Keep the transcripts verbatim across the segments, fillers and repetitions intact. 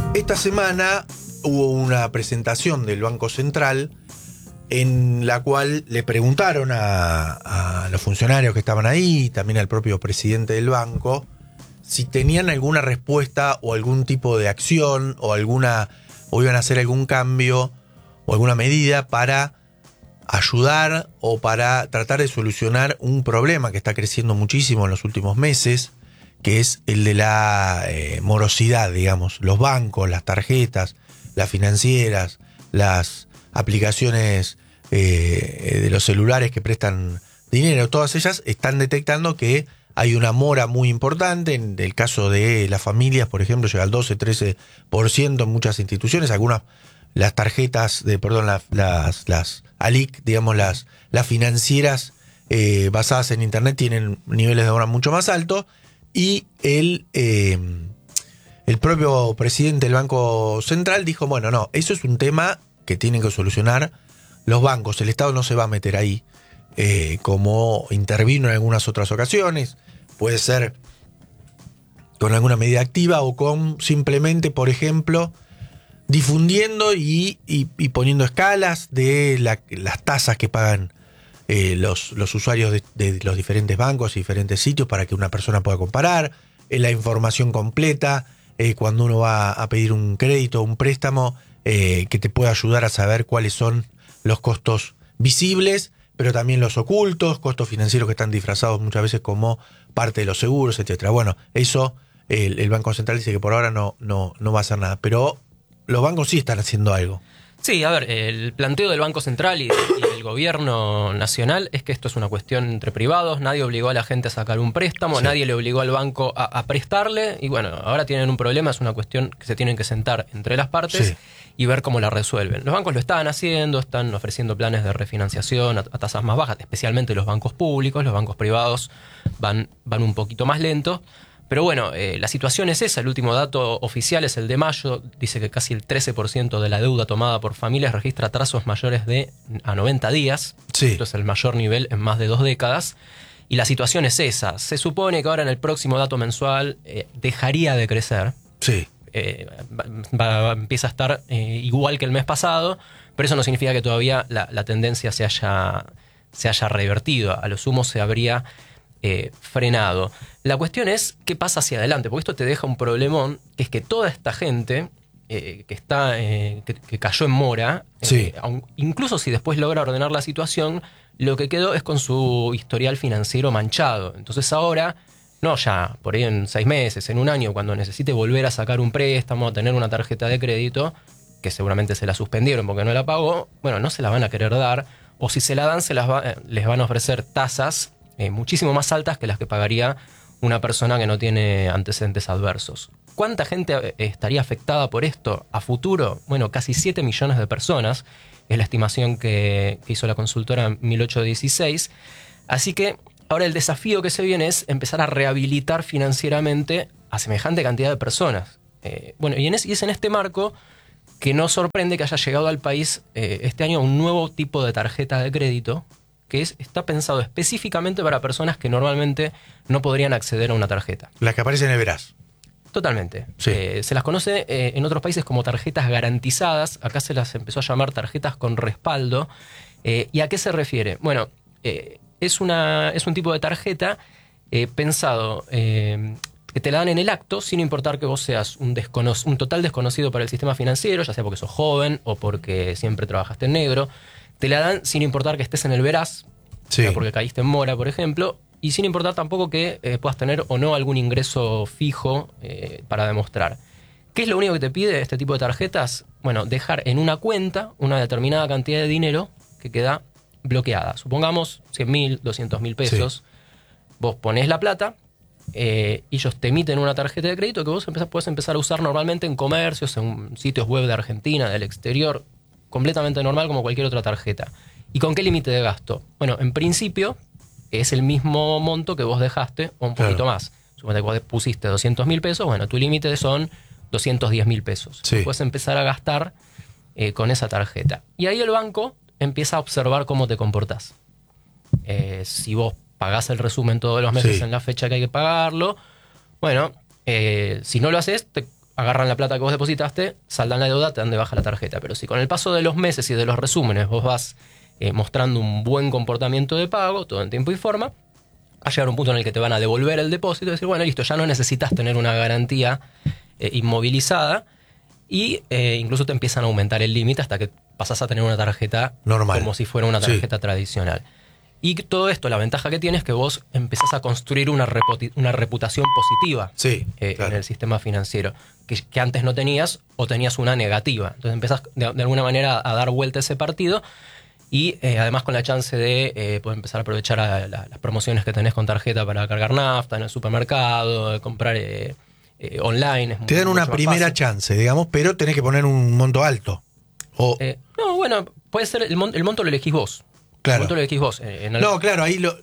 Esta semana hubo una presentación del Banco Central en la cual le preguntaron a, a los funcionarios que estaban ahí, también al propio presidente del banco, si tenían alguna respuesta o algún tipo de acción o alguna o iban a hacer algún cambio o alguna medida para ayudar o para tratar de solucionar un problema que está creciendo muchísimo en los últimos meses, que es el de la eh, morosidad, digamos, los bancos, las tarjetas, las financieras, las aplicaciones eh, de los celulares que prestan dinero, todas ellas están detectando que hay una mora muy importante. En el caso de las familias, por ejemplo, llega al doce, trece por ciento en muchas instituciones. Algunas, las tarjetas, de perdón, las, las, las A L I C, digamos, las, las financieras eh, basadas en Internet tienen niveles de mora mucho más altos. Y el, eh, el propio presidente del Banco Central dijo, bueno, no, eso es un tema que tienen que solucionar los bancos. El Estado no se va a meter ahí, eh, como intervino en algunas otras ocasiones. Puede ser con alguna medida activa o con simplemente, por ejemplo, difundiendo y, y, y poniendo escalas de la, las tasas que pagan eh, los, los usuarios de, de los diferentes bancos y diferentes sitios para que una persona pueda comparar, eh, la información completa, eh, cuando uno va a pedir un crédito o un préstamo, eh, que te pueda ayudar a saber cuáles son los costos visibles, pero también los ocultos, costos financieros que están disfrazados muchas veces como parte de los seguros, etcétera. Bueno, eso el, el Banco Central dice que por ahora no, no, no va a hacer nada, pero los bancos sí están haciendo algo. Sí, a ver, el planteo del Banco Central y, y del gobierno nacional es que esto es una cuestión entre privados, nadie obligó a la gente a sacar un préstamo, sí. Nadie le obligó al banco a, a prestarle, y bueno, ahora tienen un problema, es una cuestión que se tienen que sentar entre las partes sí. y ver cómo la resuelven. Los bancos lo estaban haciendo, están ofreciendo planes de refinanciación a, a tasas más bajas, especialmente los bancos públicos, los bancos privados van, van un poquito más lentos. Pero bueno, eh, la situación es esa. El último dato oficial es el de mayo. Dice que casi el trece por ciento de la deuda tomada por familias registra atrasos mayores de a noventa días. Sí. Esto es el mayor nivel en más de dos décadas. Y la situación es esa. Se supone que ahora en el próximo dato mensual eh, dejaría de crecer. Sí. Eh, va, va, empieza a estar eh, igual que el mes pasado, pero eso no significa que todavía la, la tendencia se haya, se haya revertido. A lo sumo se habría eh, frenado. La cuestión es qué pasa hacia adelante, porque esto te deja un problemón, que es que toda esta gente eh, que está eh, que, que cayó en mora, sí. eh, aun, incluso si después logra ordenar la situación, lo que quedó es con su historial financiero manchado. Entonces ahora, no ya por ahí en seis meses, en un año, cuando necesite volver a sacar un préstamo, a tener una tarjeta de crédito, que seguramente se la suspendieron porque no la pagó, bueno, no se la van a querer dar, o si se la dan, se las va, les van a ofrecer tasas eh, muchísimo más altas que las que pagaría una persona que no tiene antecedentes adversos. ¿Cuánta gente estaría afectada por esto a futuro? Bueno, casi siete millones de personas, es la estimación que, que hizo la consultora mil ochocientos dieciséis. Así que ahora el desafío que se viene es empezar a rehabilitar financieramente a semejante cantidad de personas. Eh, bueno, y, en es, y es en este marco que no sorprende que haya llegado al país eh, este año un nuevo tipo de tarjeta de crédito que es, está pensado específicamente para personas que normalmente no podrían acceder a una tarjeta. Las que aparecen en el Verás. Totalmente. Sí. Eh, se las conoce eh, en otros países como tarjetas garantizadas. Acá se las empezó a llamar tarjetas con respaldo. Eh, ¿Y a qué se refiere? Bueno, eh, es, una, es un tipo de tarjeta eh, pensado eh, que te la dan en el acto sin importar que vos seas un, descono- un total desconocido para el sistema financiero, ya sea porque sos joven o porque siempre trabajaste en negro. Te la dan sin importar que estés en el Verás, sí. porque caíste en mora, por ejemplo, y sin importar tampoco que eh, puedas tener o no algún ingreso fijo eh, para demostrar. ¿Qué es lo único que te pide este tipo de tarjetas? Bueno, dejar en una cuenta una determinada cantidad de dinero que queda bloqueada. Supongamos cien mil, doscientos mil pesos. Sí. Vos ponés la plata, eh, y ellos te emiten una tarjeta de crédito que vos empezás, podés empezar a usar normalmente en comercios, en sitios web de Argentina, del exterior, completamente normal como cualquier otra tarjeta. ¿Y con qué límite de gasto? Bueno, en principio es el mismo monto que vos dejaste o un poquito claro. más. Suponete que vos pusiste doscientos mil pesos, bueno, tu límite son doscientos diez mil pesos. Sí. Puedes empezar a gastar eh, con esa tarjeta. Y ahí el banco empieza a observar cómo te comportás. Eh, si vos pagás el resumen todos los meses sí. en la fecha que hay que pagarlo, bueno, eh, si no lo haces, te agarran la plata que vos depositaste, saldan la deuda, te dan de baja la tarjeta. Pero si con el paso de los meses y de los resúmenes vos vas eh, mostrando un buen comportamiento de pago, todo en tiempo y forma, va a llegar un punto en el que te van a devolver el depósito y decir, bueno, listo, ya no necesitas tener una garantía eh, inmovilizada y eh, incluso te empiezan a aumentar el límite hasta que pasás a tener una tarjeta normal, como si fuera una tarjeta sí. tradicional. Y todo esto, la ventaja que tiene es que vos empezás a construir una, reputi- una reputación positiva sí, eh, claro. en el sistema financiero, que, que antes no tenías o tenías una negativa. Entonces empezás de, de alguna manera a dar vuelta a ese partido y eh, además con la chance de eh, poder empezar a aprovechar a la, las promociones que tenés con tarjeta para cargar nafta en el supermercado, de comprar eh, eh, online. Es Te dan una primera fácil. chance, digamos, pero tenés que poner un monto alto. O... Eh, no, bueno, puede ser, el, mon- el monto lo elegís vos. Claro. El monto lo elegís vos. Eh, en el... No, claro, ahí lo,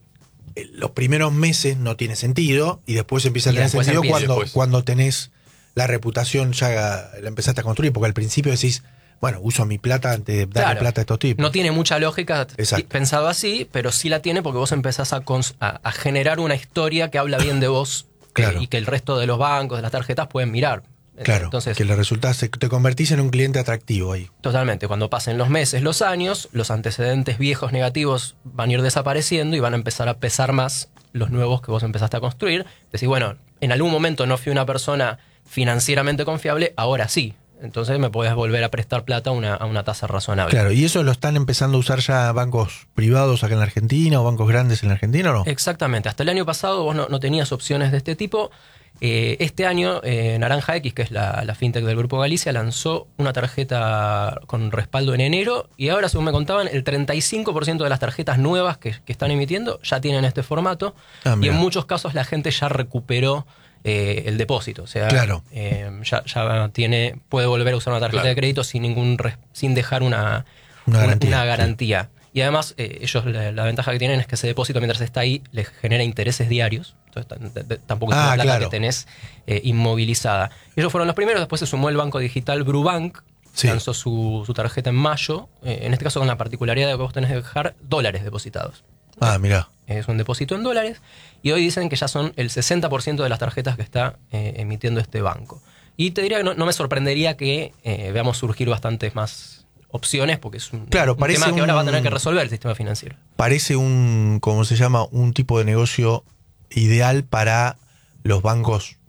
los primeros meses no tiene sentido y después empieza a tener sentido cuando, cuando tenés la reputación, ya la empezaste a construir, porque al principio decís, bueno, uso mi plata antes de darle claro, plata a estos tipos. No tiene mucha lógica Exacto. pensado así, pero sí la tiene porque vos empezás a, cons- a, a generar una historia que habla bien de vos claro. eh, y que el resto de los bancos, de las tarjetas pueden mirar. Claro, entonces, que le resultás, te convertís en un cliente atractivo ahí. Totalmente, cuando pasen los meses, los años, los antecedentes viejos negativos van a ir desapareciendo y van a empezar a pesar más los nuevos que vos empezaste a construir. Decís, bueno, en algún momento no fui una persona financieramente confiable, ahora sí. Entonces me podés volver a prestar plata a una, a una tasa razonable. Claro, ¿y eso lo están empezando a usar ya bancos privados acá en la Argentina o bancos grandes en la Argentina o no? Exactamente, hasta el año pasado vos no, no tenías opciones de este tipo. Eh, este año, eh, Naranja X, que es la, la fintech del Grupo Galicia, lanzó una tarjeta con respaldo en enero y ahora, según me contaban, el treinta y cinco por ciento de las tarjetas nuevas que, que están emitiendo ya tienen este formato ah, y en muchos casos la gente ya recuperó eh, el depósito. O sea, claro. eh, ya, ya tiene, puede volver a usar una tarjeta claro. de crédito sin, ningún res, sin dejar una, una garantía. Una garantía. Sí. Y además, eh, ellos la, la ventaja que tienen es que ese depósito, mientras está ahí, les genera intereses diarios. Entonces, t- t- tampoco es ah, una plata claro. que tenés eh, inmovilizada. Ellos fueron los primeros, después se sumó el banco digital Brubank, sí. lanzó su, su tarjeta en mayo. Eh, en este caso, con la particularidad de que vos tenés que dejar dólares depositados. Ah, mirá. Es un depósito en dólares. Y hoy dicen que ya son el sesenta por ciento de las tarjetas que está eh, emitiendo este banco. Y te diría que no, no me sorprendería que eh, veamos surgir bastantes más opciones, porque es un, claro, un parece tema que un, ahora va a tener que resolver el sistema financiero. Parece un, ¿cómo se llama? Un tipo de negocio ideal para los bancos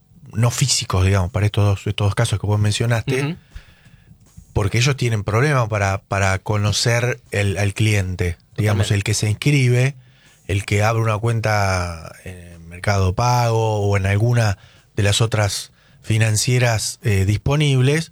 no físicos, digamos, para estos dos, estos dos casos que vos mencionaste, uh-huh. porque ellos tienen problemas para, para conocer el, al cliente. Totalmente. Digamos, el que se inscribe, el que abre una cuenta en Mercado Pago o en alguna de las otras financieras eh, disponibles,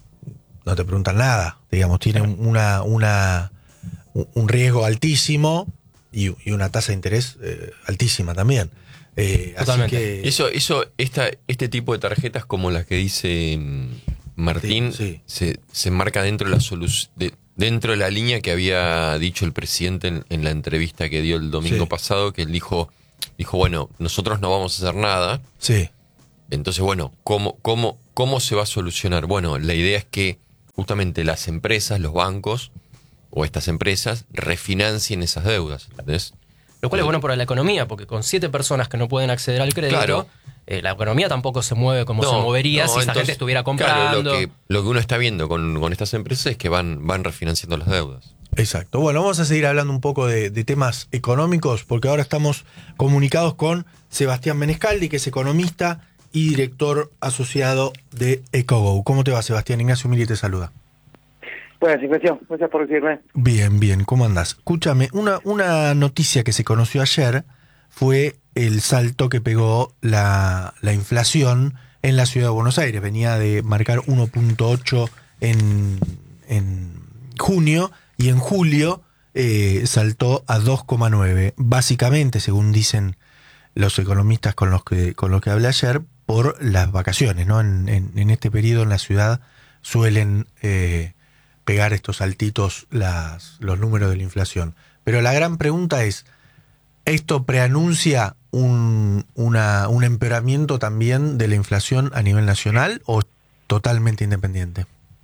no te preguntan nada, digamos, tienen una, una, un riesgo altísimo y, y una tasa de interés eh, altísima también. Eh, Totalmente. Así que... Eso, eso esta, este tipo de tarjetas como las que dice Martín, sí, sí. Se, se marca dentro de la solu- de, dentro de la línea que había dicho el presidente en, en la entrevista que dio el domingo sí. pasado, que él dijo, dijo, bueno, nosotros no vamos a hacer nada. Sí. Entonces, bueno, ¿cómo, cómo, cómo se va a solucionar? Bueno, la idea es que justamente las empresas, los bancos o estas empresas refinancien esas deudas, ¿entendés? Lo cual es bueno para la economía, porque con siete personas que no pueden acceder al crédito, claro. eh, la economía tampoco se mueve como no, se movería no, si esa entonces, gente estuviera comprando. Claro, lo que, lo que uno está viendo con, con estas empresas es que van, van refinanciando las deudas. Exacto. Bueno, vamos a seguir hablando un poco de, de temas económicos, porque ahora estamos comunicados con Sebastián Menescaldi, que es economista y director asociado de EcoGo. ¿Cómo te va, Sebastián? Ignacio Miri te saluda. Buenas, Ignacio. Gracias por recibirme. Bien, bien. ¿Cómo andás? Escúchame, una, una noticia que se conoció ayer fue el salto que pegó la, la inflación en la ciudad de Buenos Aires. Venía de marcar uno punto ocho en, en junio y en julio eh, saltó a dos coma nueve. Básicamente, según dicen los economistas con los que, con los que hablé ayer, por las vacaciones, ¿no? En, en, en este periodo en la ciudad suelen eh, pegar estos saltitos las, los números de la inflación. Pero la gran pregunta es, ¿esto preanuncia un, una, un empeoramiento también de la inflación a nivel nacional o totalmente independiente?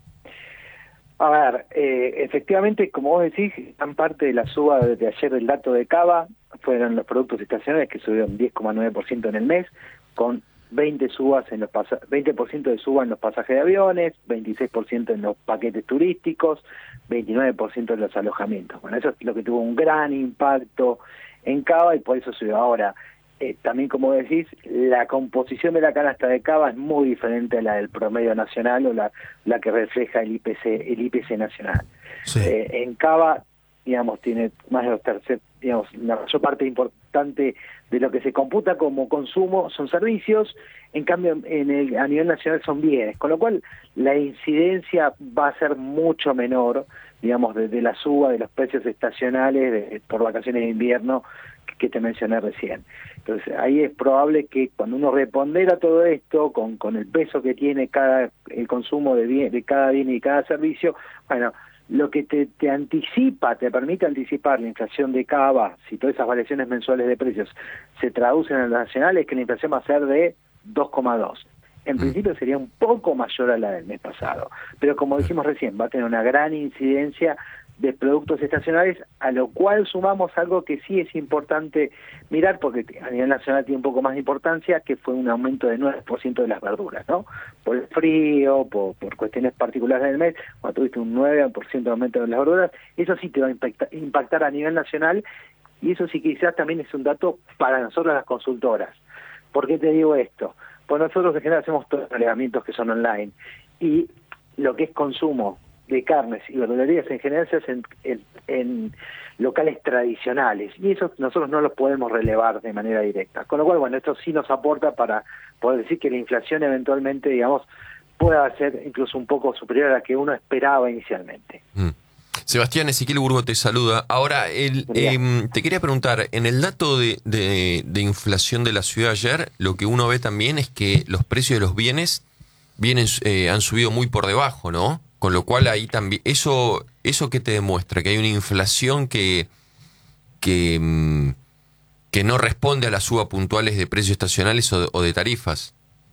A ver, eh, efectivamente, como vos decís, gran parte de la suba de ayer del dato de Cava fueron los productos estacionales que subieron diez coma nueve por ciento en el mes, con veinte subas en los pasa- veinte por ciento de suba en los pasajes de aviones, veintiséis por ciento en los paquetes turísticos, veintinueve por ciento en los alojamientos. Bueno, eso es lo que tuvo un gran impacto en Cava y por eso subió. Ahora, eh, también como decís, la composición de la canasta de Cava es muy diferente a la del promedio nacional o la, la que refleja el I P C, el I P C nacional. Sí. Eh, en Cava, digamos, tiene más de los tercer, digamos, la mayor parte importante de lo que se computa como consumo son servicios, en cambio en el, a nivel nacional son bienes, con lo cual la incidencia va a ser mucho menor, digamos, de, de la suba de los precios estacionales de, por vacaciones de invierno que, que te mencioné recién. Entonces ahí es probable que cuando uno repondera todo esto con, con el peso que tiene cada el consumo de, bien, de cada bien y cada servicio, bueno, lo que te, te anticipa, te permite anticipar la inflación de Cava, si todas esas variaciones mensuales de precios se traducen en lo nacional, es que la inflación va a ser de dos coma dos. En principio sería un poco mayor a la del mes pasado, pero como dijimos recién, va a tener una gran incidencia de productos estacionales, a lo cual sumamos algo que sí es importante mirar, porque a nivel nacional tiene un poco más de importancia, que fue un aumento de nueve por ciento de las verduras, ¿no? Por el frío, por, por cuestiones particulares del mes, cuando tuviste un nueve por ciento de aumento de las verduras, eso sí te va a impactar, impactar a nivel nacional, y eso sí quizás también es un dato para nosotros las consultoras. ¿Por qué te digo esto? Pues nosotros en general hacemos todos los relevamientos que son online, y lo que es consumo de carnes y verdulerías en general se hacen en, en locales tradicionales, y eso nosotros no los podemos relevar de manera directa, con lo cual, bueno, esto sí nos aporta para poder decir que la inflación eventualmente, digamos, pueda ser incluso un poco superior a la que uno esperaba inicialmente. Mm. Sebastián, Ezequiel Burgo te saluda. Ahora, el, eh, te quería preguntar, en el dato de, de, de inflación de la ciudad ayer, lo que uno ve también es que los precios de los bienes vienen eh, han subido muy por debajo, ¿no? Con lo cual ahí también, eso, eso que te demuestra que hay una inflación que, que, que no responde a las subas puntuales de precios estacionales o de, o de tarifas.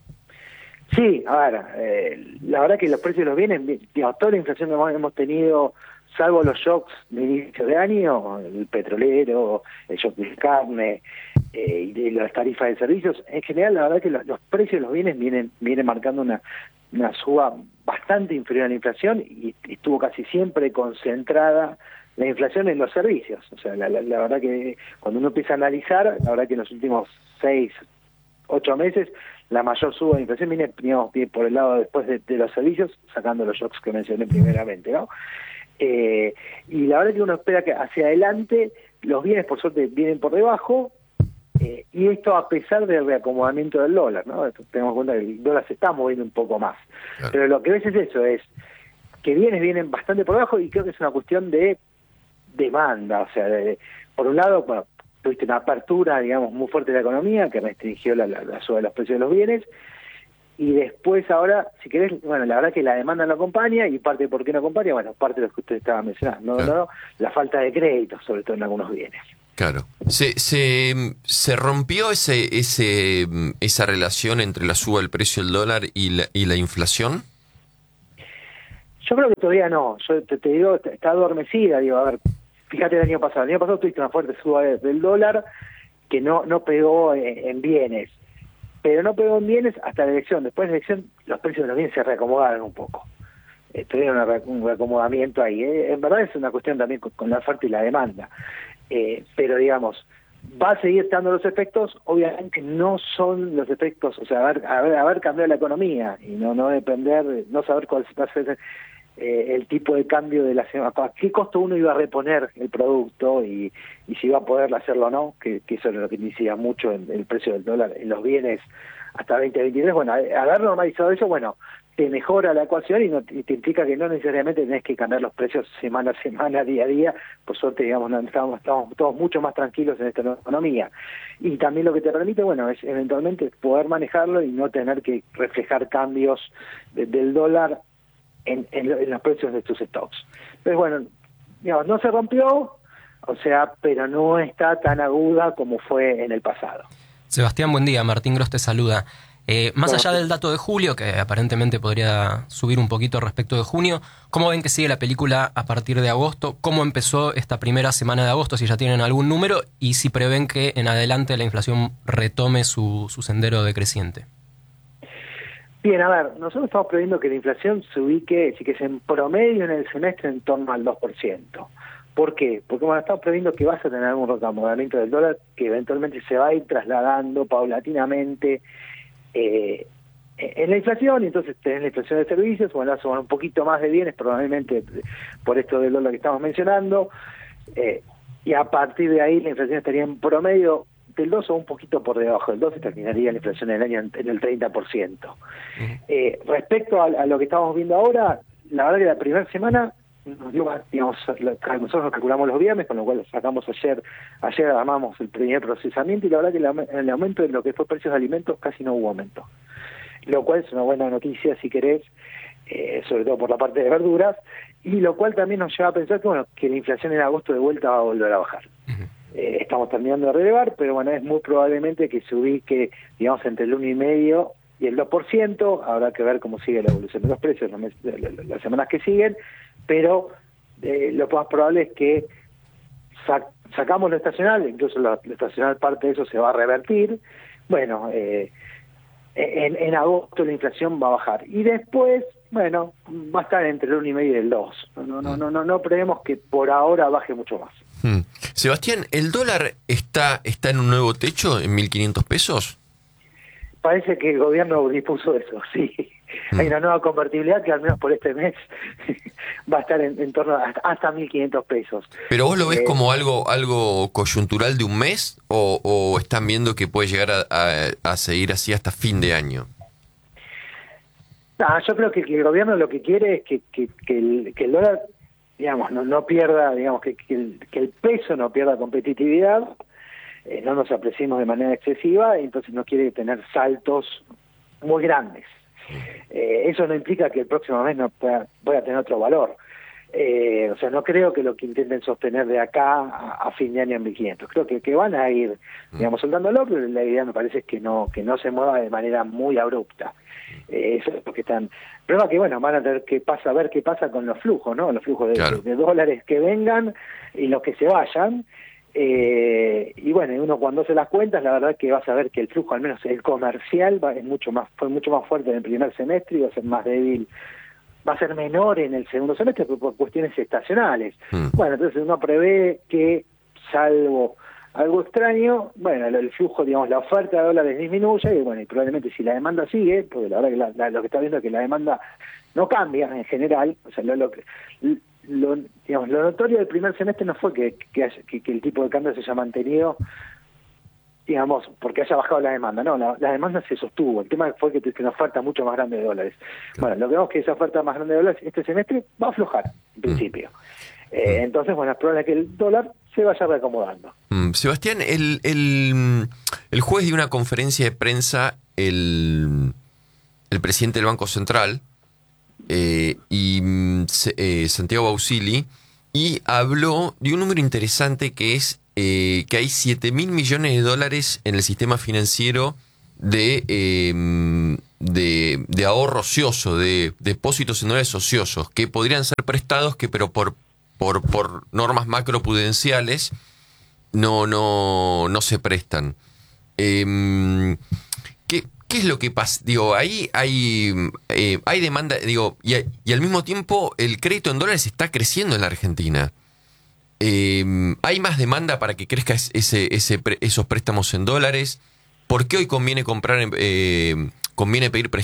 Sí, a ver, eh, la verdad que los precios de los bienes, digamos, toda la inflación que hemos tenido, salvo los shocks de inicio de año, el petrolero, el shock de carne eh, y de las tarifas de servicios, en general la verdad que los, los precios de los bienes vienen, vienen marcando una, una suba bastante inferior a la inflación, y, y estuvo casi siempre concentrada la inflación en los servicios. O sea, la, la, la verdad que cuando uno empieza a analizar, la verdad que en los últimos seis, ocho meses, la mayor suba de inflación viene, digamos, por el lado después de, de los servicios, sacando los shocks que mencioné primeramente, ¿no? Eh, y la verdad que uno espera que hacia adelante los bienes por suerte vienen por debajo, eh, y esto a pesar del reacomodamiento del dólar, ¿no? Tenemos en cuenta que el dólar se está moviendo un poco más, claro. Pero lo que ves es eso, es que bienes vienen bastante por debajo, y creo que es una cuestión de demanda. O sea, de, por un lado, bueno, tuviste una apertura, digamos, muy fuerte de la economía que restringió la, la, la suba de los precios de los bienes, y después ahora, si querés, bueno, la verdad que la demanda no acompaña, y parte de por qué no acompaña, bueno, parte de lo que usted estaba mencionando, claro. no, no, la falta de crédito, sobre todo en algunos bienes. Claro. ¿Se, se, se rompió ese, ese, esa relación entre la suba del precio del dólar y la, y la inflación? Yo creo que todavía no. Yo te, te digo, está adormecida. Digo, a ver, fíjate el año pasado. El año pasado tuviste una fuerte suba del dólar que no, no pegó en, en bienes. Pero no pegó en bienes hasta la elección. Después de la elección, los precios de los bienes se reacomodaron un poco. Eh, tuvieron una, un reacomodamiento ahí. Eh. En verdad es una cuestión también con, con la oferta y la demanda. Eh, pero digamos, va a seguir estando los efectos, obviamente no son los efectos, o sea, haber, haber, haber cambiado la economía y no, no depender, no saber cuál va a ser eh, el tipo de cambio de la semana, a qué costo uno iba a reponer el producto y, y si iba a poder hacerlo o no, que, que eso es lo que decía mucho en el precio del dólar en los bienes hasta veinte veintitrés. Bueno, haber normalizado eso, bueno, te mejora la ecuación y, no, y te implica que no necesariamente tenés que cambiar los precios semana a semana, día a día. Por suerte, digamos, no, estamos, estamos todos mucho más tranquilos en esta nueva economía. Y también lo que te permite, bueno, es eventualmente poder manejarlo y no tener que reflejar cambios de, del dólar en, en, en los precios de tus stocks. Entonces, bueno, digamos, no se rompió, o sea, pero no está tan aguda como fue en el pasado. Sebastián, buen día. Martín Gross te saluda. Eh, más allá del dato de julio, que aparentemente podría subir un poquito respecto de junio, ¿cómo ven que sigue la película a partir de agosto? ¿Cómo empezó esta primera semana de agosto? Si ya tienen algún número y si prevén que en adelante la inflación retome su, su sendero decreciente. Bien, a ver, nosotros estamos previendo que la inflación se ubique, si que es en promedio en el semestre en torno al dos por ciento. ¿Por qué? Porque bueno, estamos previendo que vas a tener algún reacomodamiento del dólar que eventualmente se va a ir trasladando paulatinamente eh, en la inflación, y entonces tenés la inflación de servicios, bueno, eso va un poquito más de bienes, probablemente por esto del dólar que estamos mencionando, eh, y a partir de ahí la inflación estaría en promedio del dos o un poquito por debajo del dos, y terminaría la inflación en el año en, en el treinta por ciento. Uh-huh. Eh, respecto a, a lo que estamos viendo ahora, la verdad que la primera semana, digamos, nosotros calculamos los viernes, con lo cual sacamos ayer, ayer armamos el primer procesamiento, y la verdad que el, el aumento de lo que fue precios de alimentos casi no hubo aumento. Lo cual es una buena noticia, si querés, eh, sobre todo por la parte de verduras, y lo cual también nos lleva a pensar que, bueno, que la inflación en agosto de vuelta va a volver a bajar. Uh-huh. Eh, estamos terminando de relevar, pero bueno, es muy probablemente que se ubique, digamos, entre el uno y medio y el dos por ciento. Habrá que ver cómo sigue la evolución de los precios los meses, las semanas que siguen, pero eh, lo más probable es que sac- sacamos lo estacional, incluso lo, lo estacional, parte de eso se va a revertir. Bueno, eh, En, en agosto la inflación va a bajar, y después, bueno, va a estar entre el uno y medio y el dos. No, no, no, no, no prevemos que por ahora baje mucho más. Hmm. Sebastián, ¿el dólar está, está en un nuevo techo en mil quinientos pesos? Parece que el gobierno dispuso eso, sí. Hmm. Hay una nueva convertibilidad que al menos por este mes va a estar en, en torno a hasta mil quinientos pesos. ¿Pero vos lo ves eh, como algo algo coyuntural de un mes o, o están viendo que puede llegar a, a, a seguir así hasta fin de año? No, yo creo que, que el gobierno lo que quiere es que, que, que, el, que el dólar, digamos, no, no pierda, digamos, que, que, el, que el peso no pierda competitividad, eh, no nos apreciemos de manera excesiva, y entonces no quiere tener saltos muy grandes. Eh, eso no implica que el próximo mes no pueda, pueda tener otro valor. Eh, o sea, no creo que lo que intenten sostener de acá a, a fin de año en mil quinientos. Creo que, que van a ir, digamos, soltándolo, pero la idea me parece es que no que no se mueva de manera muy abrupta. Eh, eso es lo que están... El problema es que, bueno, van a tener que pasa, a ver qué pasa con los flujos, ¿no? Los flujos de, claro. de, de dólares que vengan y los que se vayan. Eh, y bueno, uno cuando hace las cuentas, la verdad es que vas a ver que el flujo, al menos el comercial, va, es mucho más fue mucho más fuerte en el primer semestre y va a ser más débil, va a ser menor en el segundo semestre por, por cuestiones estacionales. Mm. Bueno, entonces uno prevé que, salvo algo extraño, bueno, el, el flujo, digamos, la oferta de dólares disminuya, y bueno, y probablemente si la demanda sigue, porque la verdad que la, la, lo que está viendo es que la demanda no cambia en general, o sea, lo, lo que... Lo, digamos, lo notorio del primer semestre no fue que, que, que, que el tipo de cambio se haya mantenido, digamos, porque haya bajado la demanda. No, la, la demanda se sostuvo. El tema fue que tuviste una oferta mucho más grande de dólares. Claro. Bueno, lo que vemos es que esa oferta más grande de dólares este semestre va a aflojar, en principio. Mm. Eh, mm. Entonces, bueno, es probable que el dólar se vaya reacomodando. Mm. Sebastián, el, el, el jueves dio una conferencia de prensa el, el presidente del Banco Central, Eh, y eh, Santiago Bausili, y habló de un número interesante que es eh, que hay siete mil millones de dólares en el sistema financiero de, eh, de, de ahorro ocioso, de depósitos en dólares ociosos, que podrían ser prestados, que pero por, por, por normas macroprudenciales no, no, no se prestan. Eh, ¿qué, ¿Qué es lo que pasa? Digo, ahí hay, eh, hay demanda, digo, y, y al mismo tiempo el crédito en dólares está creciendo en la Argentina. Eh, ¿Hay más demanda para que crezca ese, ese, esos préstamos en dólares? ¿Por qué hoy conviene comprar, eh, conviene pedir prestamos